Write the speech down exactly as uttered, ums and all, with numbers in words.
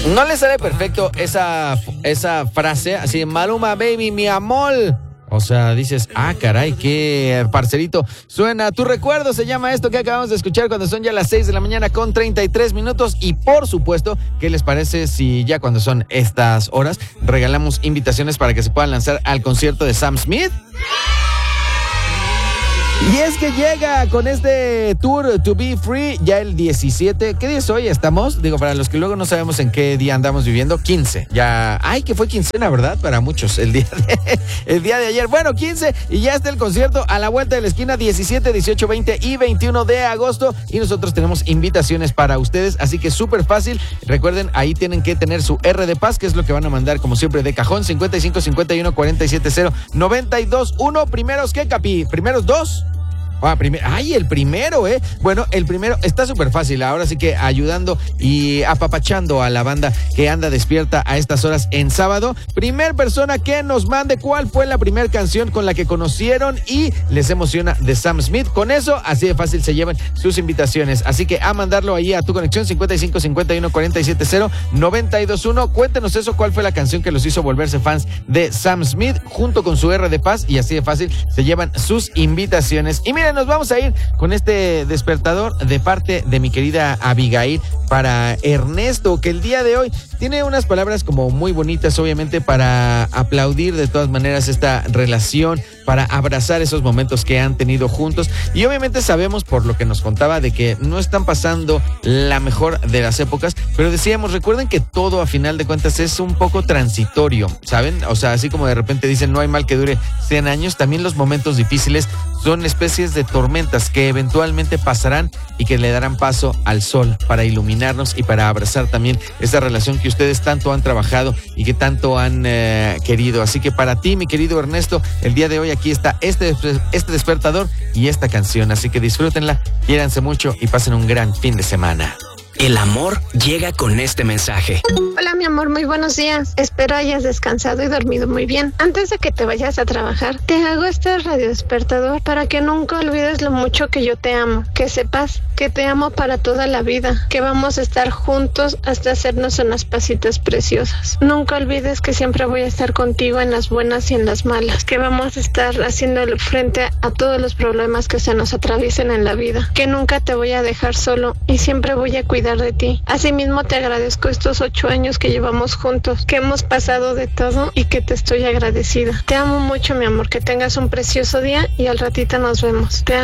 No le sale perfecto esa, esa frase, así, Maluma baby, mi amor. O sea, dices, ah, caray, qué parcerito. Suena Tu Recuerdo, se llama esto que acabamos de escuchar cuando son ya las seis de la mañana con treinta y tres minutos. Y por supuesto, ¿qué les parece si ya cuando son estas horas regalamos invitaciones para que se puedan lanzar al concierto de Sam Smith? Y es que llega con este tour To Be Free ya el diecisiete. ¿Qué día es hoy? Estamos, digo, para los que luego no sabemos en qué día andamos viviendo, quince. Ya, ay, que fue quincena, ¿verdad? Para muchos, el día de, el día de ayer. Bueno, quince y ya está el concierto a la vuelta de la esquina, diecisiete, dieciocho, veinte y veintiuno de agosto. Y nosotros tenemos invitaciones para ustedes, así que súper fácil. Recuerden, ahí tienen que tener su R de Paz, que es lo que van a mandar como siempre de cajón, cincuenta y cinco, cincuenta y uno, cuarenta y siete, cero, noventa y dos, uno. Primeros, ¿qué, Capi? ¿Primeros dos? Ah, primer, ay, el primero, ¿eh? Bueno, el primero está súper fácil. Ahora sí que ayudando y apapachando a la banda que anda despierta a estas horas en sábado. Primer persona que nos mande cuál fue la primera canción con la que conocieron y les emociona de Sam Smith. Con eso, así de fácil se llevan sus invitaciones. Así que a mandarlo ahí a tu conexión, cincuenta y cinco, cincuenta y uno, cuarenta y siete, cero, noventa y dos, uno. Cuéntenos eso, cuál fue la canción que los hizo volverse fans de Sam Smith junto con su R de Paz, y así de fácil se llevan sus invitaciones. Y miren, nos vamos a ir con este despertador de parte de mi querida Abigail para Ernesto, que el día de hoy tiene unas palabras como muy bonitas, obviamente, para aplaudir de todas maneras esta relación, para abrazar esos momentos que han tenido juntos. Y obviamente sabemos, por lo que nos contaba, de que no están pasando la mejor de las épocas, pero decíamos, recuerden que todo a final de cuentas es un poco transitorio, ¿saben? O sea, así como de repente dicen, no hay mal que dure cien años, también los momentos difíciles son especies de tormentas que eventualmente pasarán y que le darán paso al sol para iluminarnos y para abrazar también esa relación que ustedes tanto han trabajado y que tanto han eh, querido. Así que para ti, mi querido Ernesto, el día de hoy aquí está este, este despertador y esta canción. Así que disfrútenla, quiéranse mucho y pasen un gran fin de semana. El amor llega con este mensaje. Hola, mi amor, muy buenos días. Espero hayas descansado y dormido muy bien. Antes de que te vayas a trabajar, te hago este radio despertador para que nunca olvides lo mucho que yo te amo. Que sepas que te amo para toda la vida, que vamos a estar juntos hasta hacernos unas pasitas preciosas. Nunca olvides que siempre voy a estar contigo en las buenas y en las malas, que vamos a estar haciéndole frente a todos los problemas que se nos atraviesen en la vida, que nunca te voy a dejar solo y siempre voy a cuidar de ti. Asimismo, te agradezco estos ocho años que llevamos juntos, que hemos pasado de todo y que te estoy agradecida. Te amo mucho, mi amor, que tengas un precioso día y al ratito nos vemos. Te amo.